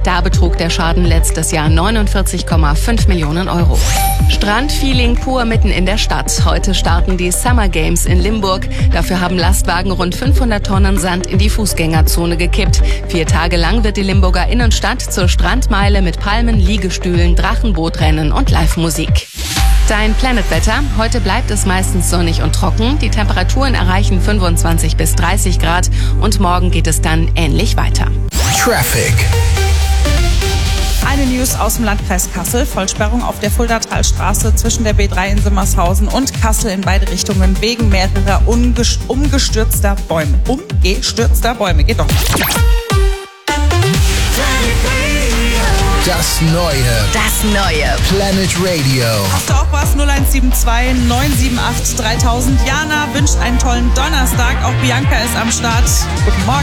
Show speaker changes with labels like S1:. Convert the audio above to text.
S1: Da betrug der Schaden letztes Jahr 49,5 Millionen Euro. Strandfeeling pur mitten in der Stadt. Heute starten die Summer Games in Limburg. Dafür haben Lastwagen rund 500 Tonnen Sand in die Fußgängerzone gekippt. 4 Tage lang wird die Limburger Innenstadt zur Strandmeile mit Palmen, Liegestühlen, Drachenbootrennen und Live-Musik. Dein Planetwetter. Heute bleibt es meistens sonnig und trocken. Die Temperaturen erreichen 25 bis 30 Grad und morgen geht es dann ähnlich weiter.
S2: Traffic.
S3: Eine News aus dem Landkreis Kassel. Vollsperrung auf der Fuldatalstraße zwischen der B3 in Simmershausen und Kassel in beide Richtungen wegen mehrerer umgestürzter Bäume. Geht doch.
S2: Das neue Planet Radio.
S3: Hast du auch was? 0172 978 3000. Jana wünscht einen tollen Donnerstag. Auch Bianca ist am Start. Guten Morgen.